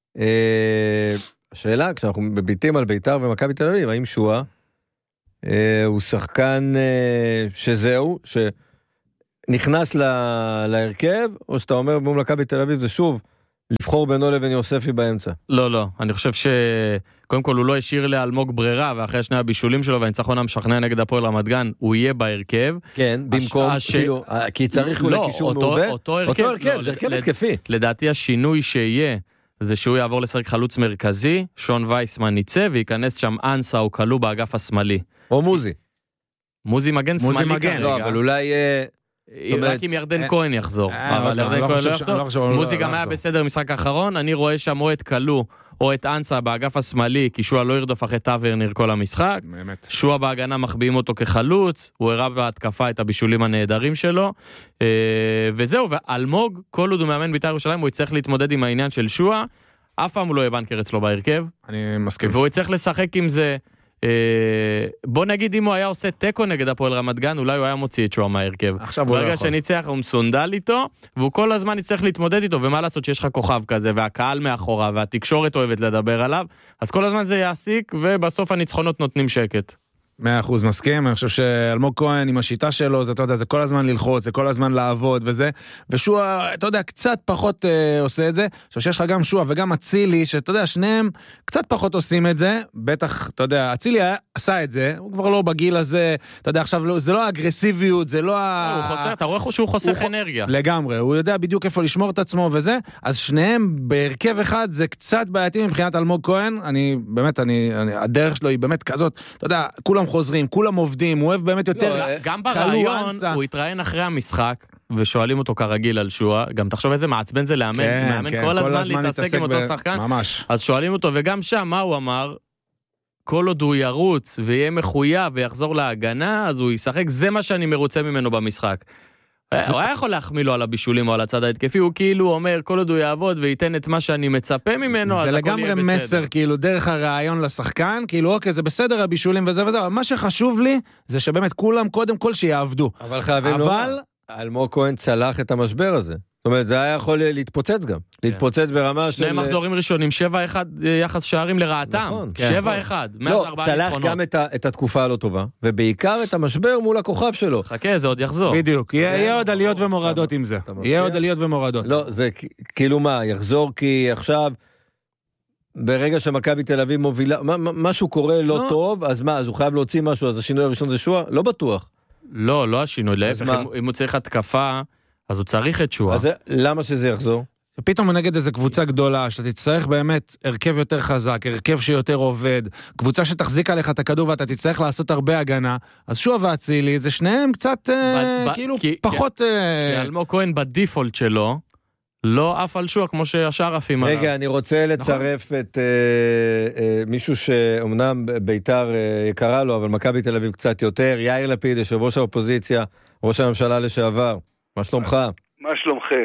השאלה, כשאנחנו מביטים על ביתר ומכבי תל אביב, האם שועה הוא שחקן שזהו, שנכנס להרכב, או שאתה אומר מול מכבי תל אביב, זה שוב, לבחור בינו לבין יוספי באמצע. לא, אני חושב שקודם כל הוא לא השאיר לאלמוג ברירה, ואחרי שני הבישולים שלו והניצחון המשכנע נגד הפועל רמת גן, הוא יהיה בהרכב. כן, במקום, כאילו, כי צריך אולי קישור מעובה. אותו הרכב, זה הרכב התקפי. לדעתי השינוי שיהיה, זה שהוא יעבור לשחק חלוץ מרכזי, שון וייסמן ניצה, וייכנס שם אנסה או קלו באגף השמאלי. או מוזי. מוזי מגן שמאלי כרגע. לא, אבל אולי... רק אם ירדן כהן יחזור, אבל ירדן כהן לא יחזור. מוזי גם היה בסדר משחק האחרון, אני רואה שם או את קלו או את אנסה באגף השמאלי, כי שועה לא ירדוף אחרי טאברניר כל המשחק. שועה בהגנה מחביאים אותו כחלוץ, הוא הראה בהתקפה את הבישולים הנהדרים שלו, וזהו, ואלמוג, כל עוד הוא מאמן בית"ר ירושלים, הוא יצטרך להתמודד עם העניין של שועה, אף פעם הוא לא יהיה בנקר אצלו בהרכב. אני מסכים. והוא יצטרך לשחק עם זה, בוא נגיד אם הוא היה עושה טקו נגד הפועל רמת גן, אולי הוא היה מוציא את שועה מהרכב. ברגע שניצח הוא מסונדל איתו, והוא כל הזמן יצטרך להתמודד איתו, ומה לעשות שיש לך כוכב כזה, והקהל מאחורה, והתקשורת אוהבת לדבר עליו, אז כל הזמן זה יעסיק, ובסוף הניצחונות נותנים שקט. 100% מסכים, אני חושב שאלמוג כהן עם השיטה שלו, זה, אתה יודע, זה כל הזמן ללחוץ, זה כל הזמן לעבוד וזה, ושועה, אתה יודע, קצת פחות עושה את זה, עכשיו שיש לך גם שועה וגם אצילי, שאתה יודע, שניהם קצת פחות עושים את זה, בטח, אתה יודע, אצילי עשה את זה, הוא כבר לא בגיל הזה, אתה יודע, עכשיו, זה לא האגרסיביות, זה לא אתה רואה שהוא חוסך אנרגיה. לגמרי, הוא יודע בדיוק איפה לשמור את עצמו וזה, אז שניהם בהרכב אחד, זה קצת בעייתי מבחינת אלמוג כהן, אני, באמת, הדרך שלו היא באמת כזאת, אתה יודע, כולם חוזרים, כולם עובדים, הוא אוהב באמת יותר... גם ברעיון, הוא התראיין אחרי המשחק, ושואלים אותו כרגיל על שועה, גם תחשוב איזה מעצבן זה לאמן, כל הזמן להתעסק עם אותו שחקן, אז שואלים אותו, וגם שם, מה הוא אמר? כל עוד הוא ירוץ ויהיה מחויב ויחזור להגנה, אז הוא ישחק, זה מה שאני מרוצה ממנו במשחק. הוא היה יכול להחמיא לו על הבישולים או על הצד ההתקפי, הוא כאילו אומר, כל עוד הוא יעבוד וייתן את מה שאני מצפה ממנו, אז הכל יהיה בסדר. זה לגמרי מסר, כאילו, דרך הרעיון לשחקן, כאילו, אוקיי, זה בסדר הבישולים וזה וזה, מה שחשוב לי, זה שבאמת כולם קודם כל שיעבדו. אבל חייבים לומר, אלמוג כהן צלח את המשבר הזה. זאת אומרת, זה היה יכול להתפוצץ גם. להתפוצץ ברמה של... שני מחזורים ראשונים, 7-1 יחס שערים לרעתם. 7-1. לא, צלח גם את התקופה הלא טובה, ובעיקר את המשבר מול הכוכב שלו. חכה, זה עוד יחזור. בדיוק, יהיה עוד עליות ומורדות עם זה. יהיה עוד עליות ומורדות. לא, זה כאילו מה, יחזור כי עכשיו, ברגע שמכבי תל אביב מובילה, משהו קורה לא טוב, אז מה, אז הוא חייב להוציא משהו, אז השינוי הראשון זה שועה? לא בטוח. לא השינוי, להפך, אם הוא צריך התקפה, אז הוא צריך את שועה. אז למה שזה יחזור? פתאום נגד איזו קבוצה גדולה, שאתה תצטרך באמת הרכב יותר חזק, הרכב שיותר עובד, קבוצה שתחזיק עליך את הכדור ואתה תצטרך לעשות הרבה הגנה, אז שועה ואצילי, זה שניהם קצת כאילו פחות... כי אלמוג כהן בדיפולט שלו, לא אף על שועה כמו שהשאר עפים עליו. רגע, אני רוצה לצרף את מישהו שאומנם ביתר יקרה לו, אבל מכבי תל אביב קצת יותר, יאיר לפיד, יושב ראש האופוזיציה, ראש הממשלה לשעבר. מה שלומך? מה שלומכם?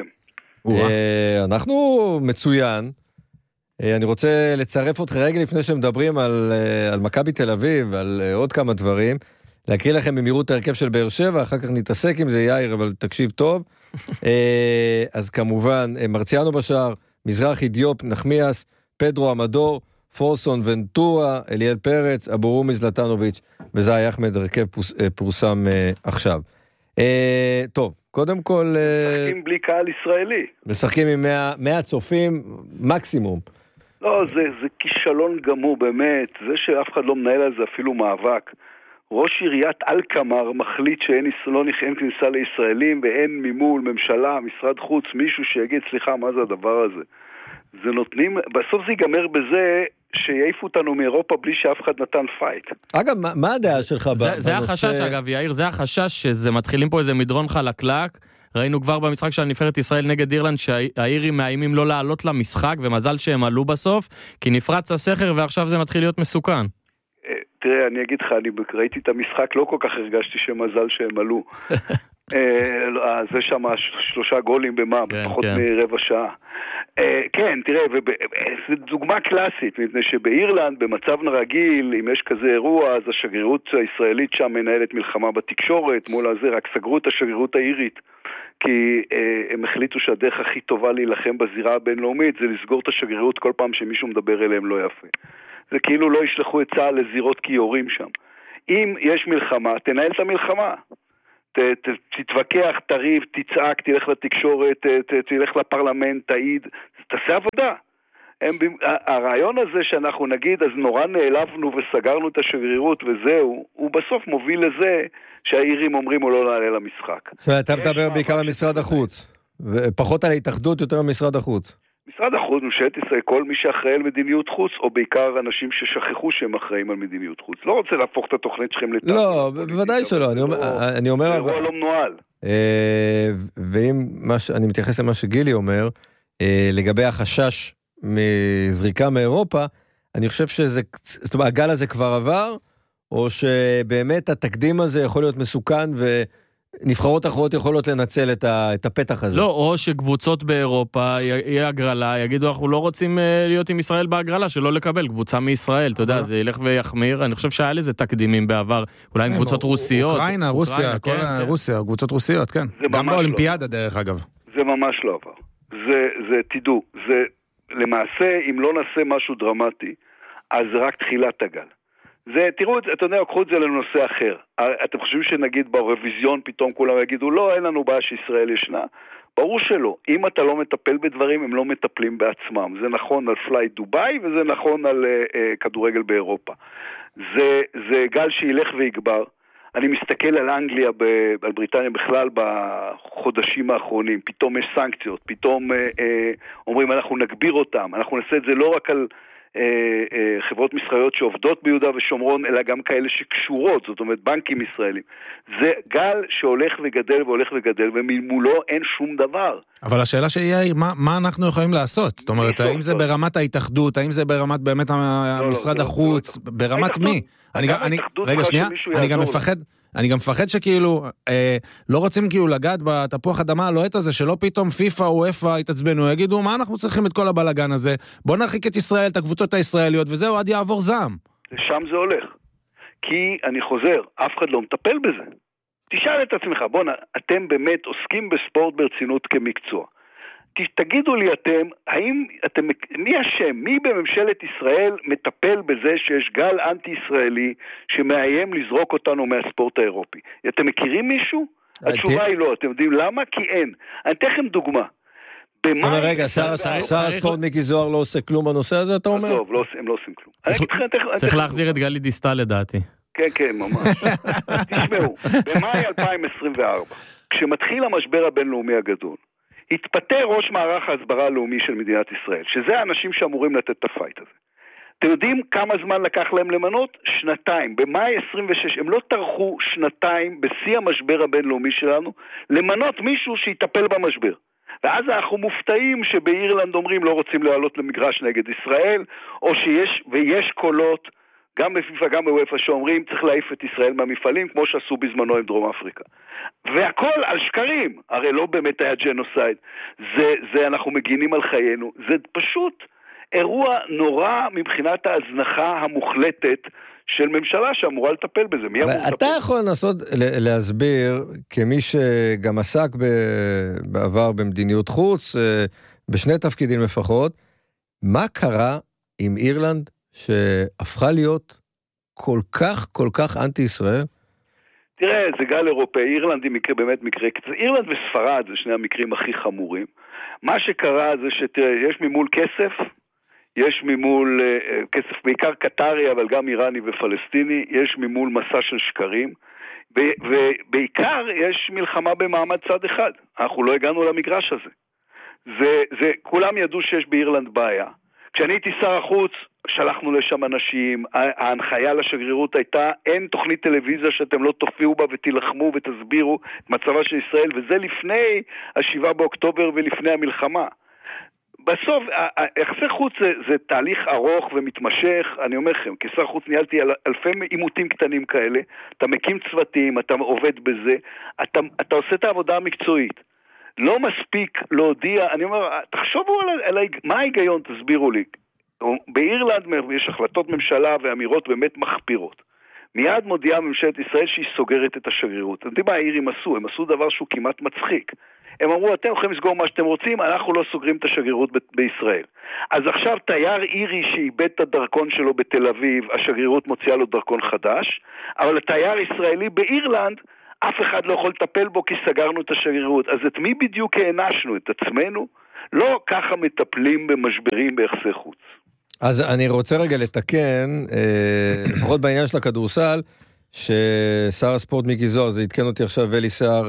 אנחנו מצוין. אני רוצה לצרף אותך רגע לפני שמדברים על מכבי תל אביב ועל עוד כמה דברים, להקריא לכם במהירות ההרכב של באר שבע, אחר כך נתעסק עם זה יאיר, אבל תקשיב טוב. אז כמובן מרציאנו בשער, מזרחי, דיופ, נחמיאס, פדרו אמדור, פורסון, ונטורה, אליאל פרץ, אבו רומי, זלטנוביץ' וזאי אחמד. הרכב פורסם עכשיו. טוב, קודם כל... משחקים בלי קהל ישראלי. משחקים עם 100 צופים, מקסימום. לא, זה כישלון גמור באמת, זה שאף אחד לא מנהל על זה אפילו מאבק. ראש עיריית אלקמר מחליט שאין כניסה לישראלים ואין ממול, ממשלה, משרד חוץ, מישהו שיגיד, סליחה, מה זה הדבר הזה? זה נותנים, בסוף זה ייגמר בזה שיעיפו אותנו מאירופה בלי שאף אחד נתן פייט. אגב, מה הדעה שלך בנושא? זה החשש, אגב, יאיר, זה החשש שזה מתחילים פה איזה מדרון חלקלק. ראינו כבר במשחק של נבחרת ישראל נגד אירלנד שהאירים מאיימים לא לעלות למשחק, ומזל שהם עלו בסוף, כי נפרץ הסכר ועכשיו זה מתחיל להיות מסוכן. תראה, אני אגיד לך, אני ראיתי את המשחק, לא כל כך הרגשתי שמזל שהם עלו. זה שם 3 גולים פחות מרבע שעה. כן, תראה, זו דוגמה קלאסית, מפני שבאירלנד, במצב רגיל, אם יש כזה אירוע, אז השגרירות הישראלית שם מנהלת מלחמה בתקשורת, מול הזה רק סגרו את השגרירות האירית, כי הם החליטו שהדרך הכי טובה להילחם בזירה הבינלאומית, זה לסגור את השגרירות כל פעם שמישהו מדבר אליהם לא יפה. זה כאילו לא ישלחו את צה"ל לזירות כיורים שם. אם יש מלחמה, תנהל את המלחמה. תתווכח, תריב, תצעק, תלך לתקשורת, תלך לפרלמנט, תעיד, תעשה עבודה. הרעיון הזה שאנחנו נגיד, אז נורא נעלבנו וסגרנו את השגרירות וזהו, הוא בסוף מוביל לזה שהאירים אומרים הוא לא נעלה למשחק. אתה מדבר בעיקר על משרד החוץ, ופחות על ההתאחדות יותר על משרד החוץ. משרד החוץ, ממשלת ישראל, כל מי שאחראי על מדיניות חוץ, או בעיקר אנשים ששכחו שהם אחראים על מדיניות חוץ. לא רוצה להפוך את התוכנית שלכם לתאם. לא, בוודאי שלא. אני אומר... זה אירוע לא מנוהל. ואם אני מתייחס למה שגילי אומר, לגבי החשש מזריקה מאירופה, אני חושב שזה, זאת אומרת, הגל הזה כבר עבר, או שבאמת התקדים הזה יכול להיות מסוכן נבחרות אחרות יכולות לנצל את הפתח הזה. לא, או שקבוצות באירופה יהיה הגרלה, יגידו אנחנו לא רוצים להיות עם ישראל בהגרלה, שלא לקבל קבוצה מישראל, אתה יודע, זה ילך ויחמיר. אני חושב שהיה לזה תקדימים בעבר, אולי עם קבוצות רוסיות. אוקראינה, רוסיה, כל רוסיה, קבוצות רוסיות, כן. גם באולימפיאדה דרך אגב. זה ממש לא עבר. זה תדעו, זה למעשה, אם לא נעשה משהו דרמטי, אז זה רק תחילת הגל. זה, תראו, אתה יודע, קחו את זה לנושא אחר. אתם חושבים שנגיד ברוויזיון פתאום כולם יגידו, לא, אין לנו בעיה שישראל ישנה. ברור שלא. אם אתה לא מטפל בדברים, הם לא מטפלים בעצמם. זה נכון על פלייט דוביי, וזה נכון על כדורגל באירופה. זה גל שילך ויגבר. אני מסתכל על אנגליה, על בריטניה בכלל בחודשים האחרונים. פתאום יש סנקציות, פתאום אומרים אנחנו נגביר אותם. אנחנו נעשה את זה לא רק על חברות מסחריות שעובדות ביהודה ושומרון, אלא גם כאלה שקשורות, זאת אומרת בנקים ישראלים. זה גל שהולך וגדל והולך וגדל, ומולו אין שום דבר. אבל השאלה שיהיה היא, מה אנחנו יכולים לעשות? זאת אומרת, האם זה ברמת ההתאחדות, האם זה ברמת באמת משרד החוץ, ברמת מי? רגע, שנייה, אני גם מפחד שכאילו, לא רוצים כאילו לגעת בתפוח אדמה הלוהט הזה, שלא פתאום פיפה או איפה יתעצבנו, יגידו, מה אנחנו צריכים את כל הבלגן הזה? בוא נרחיק את ישראל, את הקבוצות הישראליות, וזהו, עד יעבור זעם. שם זה הולך. כי אני חוזר, אף אחד לא מטפל בזה. תשאל את עצמך, בוא, אתם באמת עוסקים בספורט ברצינות כמקצוע. תגידו לי מי השם, מי בממשלת ישראל מטפל בזה שיש גל אנטי-ישראלי שמאיים לזרוק אותנו מהספורט האירופי? אתם מכירים מישהו? התשובה היא לא, אתם יודעים למה? כי אין. אני אתן לכם דוגמה. רגע, שר הספורט מיקי זוהר לא עושה כלום בנושא הזה, אתה אומר? טוב, הם לא עושים כלום. צריך להחזיר את גלית דיסטל לדעתי. כן, ממש. תשמעו, במאי 2024, כשמתחיל המשבר הבינלאומי הגדול, התפטר ראש מערך ההסברה הלאומי של מדינת ישראל, שזה האנשים שאמורים לתת את הפייט הזה. אתם יודעים כמה זמן לקח להם למנות? 2 במאי 26, הם לא טרחו 2 בשיא המשבר הבינלאומי שלנו, למנות מישהו שיטפל במשבר. ואז אנחנו מופתעים שבאירלנד אומרים לא רוצים לעלות למגרש נגד ישראל, או ויש קולות, גם בפיפה, גם בוויפה שאומרים צריך להעיף את ישראל מהמפעלים, כמו שעשו בזמנו עם דרום אפריקה. והכל על שקרים, הרי לא באמת היה ג'נוסייד, זה אנחנו מגינים על חיינו, זה פשוט אירוע נורא מבחינת ההזנחה המוחלטת של ממשלה שאמורה לטפל בזה. מי אמור לטפל? אתה יכול לנסות להסביר, כמי שגם עסק בעבר במדיניות חוץ, בשני תפקידים לפחות, מה קרה עם אירלנד שהפכה להיות כל כך אנטי-ישראל? תראה, זה גל אירופאי, אירלנד היא באמת מקרה, אירלנד וספרד זה שני המקרים הכי חמורים. מה שקרה זה שיש ממול כסף, יש ממול כסף בעיקר קטרי, אבל גם איראני ופלסטיני, יש ממול מסע של שקרים, ובעיקר יש מלחמה במעמד צד אחד. אנחנו לא הגענו למגרש הזה. כולם ידעו שיש באירלנד בעיה. כשאני הייתי שר החוץ, שלחנו לשם אנשים, ההנחיה לשגרירות הייתה, אין תוכנית טלוויזיה שאתם לא תופיעו בה ותילחמו ותסבירו את מצבה של ישראל, וזה לפני 7 באוקטובר ולפני המלחמה. בסוף, יחסי חוץ זה תהליך ארוך ומתמשך, אני אומר לכם, כשר חוץ ניהלתי אלפי עימותים קטנים כאלה, אתה מקים צוותים, אתה עובד בזה, אתה עושה את העבודה המקצועית. לא מספיק להודיע, אני אומר, תחשבו על מה ההיגיון, תסבירו לי. באירלנד יש החלטות ממשלה ואמירות באמת מחפירות. מיד מודיעה ממשלת ישראל שהיא סוגרת את השגרירות. אתם יודעים מה האירים עשו? הם עשו דבר שהוא כמעט מצחיק. הם אמרו, אתם יכולים לסגור מה שאתם רוצים, אנחנו לא סוגרים את השגרירות בישראל. אז עכשיו תייר אירי שאיבד את הדרכון שלו בתל אביב, השגרירות מוציאה לו דרכון חדש, אבל התייר ישראלי באירלנד, אף אחד לא יכול לטפל בו כי סגרנו את השגרירות. אז את מי בדיוק הענשנו? את עצמנו? לא ככה מטפלים במשברים ביחסי חוץ. אז אני רוצה רגע לתקן, לפחות בעניין של הכדורסל, ששר הספורט מיקי זוהר, זה התקן אותי עכשיו ולי סער,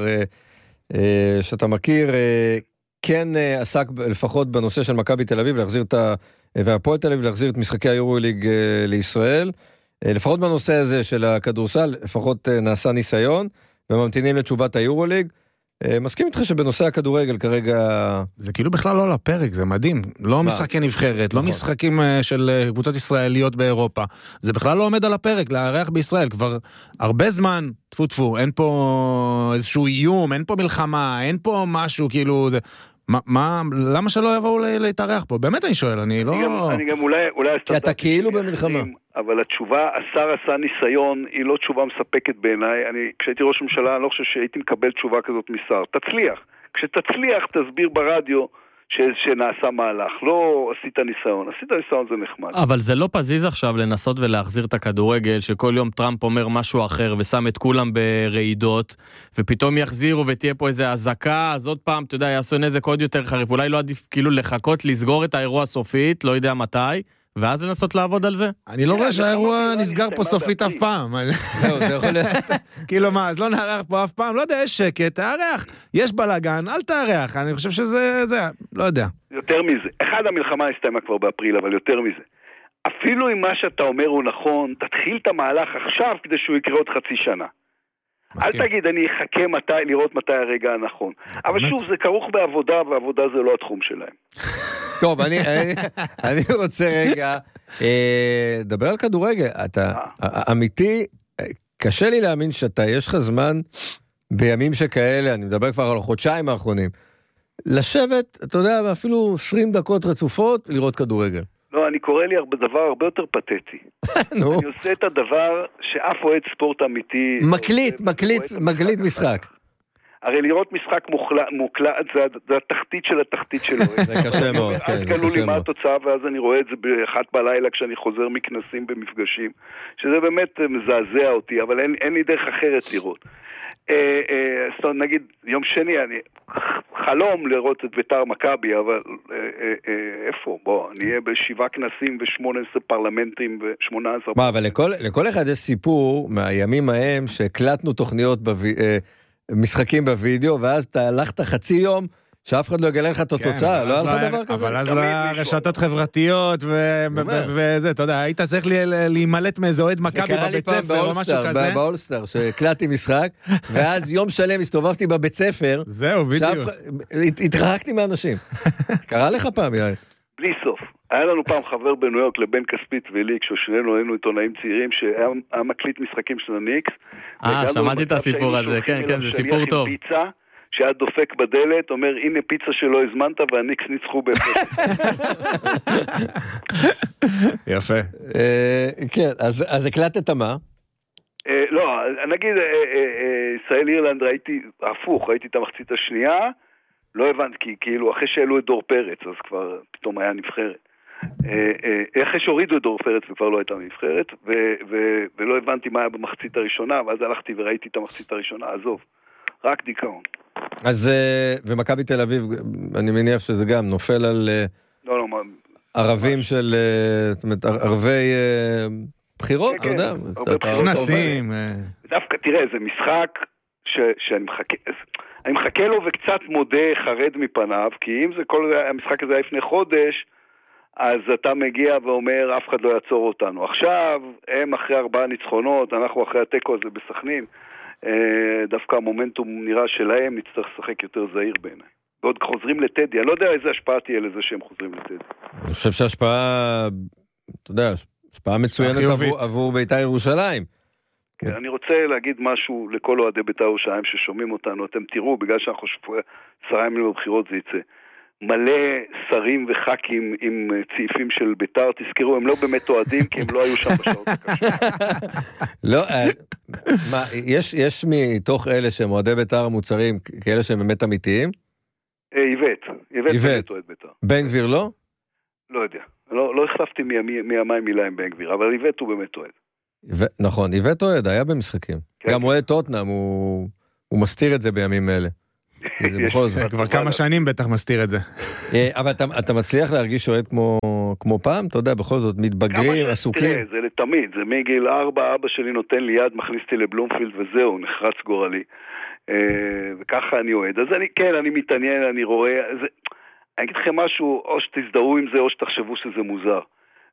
שאתה מכיר, כן עסק לפחות בנושא של מכבי תל אביב, והפועל תל אביב להחזיר את משחקי היורוליג לישראל, לפחות בנושא הזה של הכדורסל, לפחות נעשה ניסיון, וממתינים לתשובת היורוליג. מסכים איתך שבנושא הכדורגל כרגע... זה כאילו בכלל לא לפרק, זה מדהים. לא משחקי נבחרת, לא משחקים של קבוצות ישראליות באירופה. זה בכלל לא עומד על הפרק, לארח בישראל. כבר הרבה זמן, טפו, אין פה איזשהו איום, אין פה מלחמה, אין פה משהו, כאילו... למה שלא יבואו להתארח פה? באמת אני שואל, אני לא... אני גם אולי... כי אתה כאילו במלחמה. אבל התשובה, השר עשה ניסיון, היא לא תשובה מספקת בעיניי. כשהייתי ראש ממשלה, אני לא חושב שהייתי מקבל תשובה כזאת משר. תצליח. כשתצליח, תסביר ברדיו שנעשה מהלך. לא עשית ניסיון. עשית ניסיון זה נחמד. אבל זה לא פזיז עכשיו לנסות ולהחזיר את הכדורגל, שכל יום טראמפ אומר משהו אחר, ושם את כולם ברעידות, ופתאום יחזירו ותהיה פה איזה הזקה, אז עוד פעם, אתה יודע, יעשו נזק עוד יותר חריף. אולי לא עדיף כאילו לחכות, לסגור את האירוע סופית, לא יודע מתי, ואז לנסות לעבוד על זה? אני לא רואה שהאירוע נסגר פה סופית אף פעם. כאילו מה, אז לא נערך פה אף פעם, לא יודע, יש שקט, תארח, יש בלגן, אל תארח, אני חושב שזה, לא יודע. יותר מזה, אחד המלחמה הסתיימה כבר באפריל, אבל יותר מזה. אפילו אם מה שאתה אומר הוא נכון, תתחיל את המהלך עכשיו כדי שהוא יקרה עוד חצי שנה. אל תגיד, אני אחכה לראות מתי הרגע הנכון. אבל שוב, זה כרוך בעבודה, ועבודה זה לא התחום שלהם. טוב, אני רוצה רגע, דבר על כדורגל. אתה אמיתי, קשה לי להאמין יש לך זמן בימים שכאלה, אני מדבר כבר על החודשיים האחרונים, לשבת, אתה יודע, אפילו 20 דקות רצופות, לראות כדורגל. לא, אני קורא לי דבר הרבה יותר פתטי. אני עושה את הדבר שאף אוהד ספורט אמיתי... מקליט משחק. הרי לראות משחק מוקלט, זה התחתית של התחתית שלו. זה קשה מאוד, כן. אז גלו לי מה התוצאה, ואז אני רואה את זה באחת בלילה כשאני חוזר מכנסים במפגשים, שזה באמת מזעזע אותי, אבל אין לי דרך אחרת לראות. זאת אומרת, נגיד, יום שני, אני חלום לראות את ביתר מכבי, אבל איפה? בוא, אני אהיה ב7 כנסים ו18 פרלמנטים ו18... מה, אבל לכל אחד יש סיפור מהימים ההם שהקלטנו תוכניות משחקים בווידאו, ואז אתה הלכת חצי יום, שאף אחד לא יגלה לך את התוצאה, לא היה לך דבר כזה? אבל אז לרשתות חברתיות וזה, אתה יודע, היית צריך להימלט מאיזה אוהד מכבי בבית ספר או משהו כזה. באולסטאר, שהקלטתי משחק, ואז יום שלם הסתובבתי בבית ספר, זהו, בדיוק. התרחקתי מאנשים. קרה לך פעם, יאיר? בלי סוף. היה לנו פעם חבר בניו יורק לבן כספית ולי, כששנינו היינו עיתונאים צעירים, שהיה מקליט משחקים של הניקס. שמעתי את הסיפור הזה, כן, זה סיפור טוב. שהיה דופק בדלת, אומר, הנה פיצה שלא הזמנת, והניקס ניצחו בהפרש. יפה. כן, אז הקלטת מה? לא, נגיד, ישראל אירלנד ראיתי, הפוך, ראיתי את המחצית השנייה, לא הבנתי, כי כאילו אחרי שהעלו את דור פרץ, אז כבר פתאום היה נבחרת. אחרי שהורידו את דור פרץ וכבר לא הייתה נבחרת, ולא הבנתי מה היה במחצית הראשונה, ואז הלכתי וראיתי את המחצית הראשונה, עזוב, רק דיכאון. אז, ומכבי תל אביב, אני מניח שזה גם נופל על ערבים של, זאת אומרת, ערבי בחירות, אתה יודע? כנסים. דווקא, תראה, זה משחק שאני מחכה, אני מחכה לו וקצת מודה חרד מפניו, כי אם זה כל המשחק הזה היה לפני חודש, אז אתה מגיע ואומר, אף אחד לא יעצור אותנו. עכשיו, הם אחרי 4 ניצחונות, אנחנו אחרי הטקו הזה בסכנין, דווקא המומנטום נראה שלהם, נצטרך לשחק יותר זהיר בעיניי. ועוד חוזרים לטדי, אני לא יודע איזה השפעה תהיה לזה שהם חוזרים לטדי. אני חושב שהשפעה, אתה יודע, השפעה מצוינת עבור בית"ר ירושלים. כן, אני רוצה להגיד משהו לכל אוהדי בית"ר ירושלים ששומעים אותנו, אתם תראו, בגלל שאנחנו 10 ימים בבחירות זה יצא. מלא שרים וח"כים עם צעיפים של בית"ר, תזכרו, הם לא באמת אוהדים, כי הם לא היו שם בשעות הקשות. לא, מה, יש מתוך אלה שהם אוהדי בית"ר המוצרים, כאלה שהם באמת אמיתיים? איבט באמת אוהד בית"ר. בן גביר לא? לא יודע, לא החלפתי מימי מילה עם בן גביר, אבל איבט הוא באמת אוהד. נכון, איבט אוהד, היה במשחקים. גם אוהד טוטנהאם, הוא מסתיר את זה בימים אלה. כבר כמה שנים בטח מסתיר את זה. אבל אתה מצליח להרגיש אוהד כמו פעם? אתה יודע, בכל זאת, מתבגרים, עסוקים? תראה, זה לתמיד, זה מגיל 4, אבא שלי נותן לי יד, מכניס אותי לבלומפילד וזהו, נחרץ גורלי. וככה אני אוהד. אז אני מתעניין, אני רואה, אני אגיד לכם משהו, או שתזדהו עם זה, או שתחשבו שזה מוזר.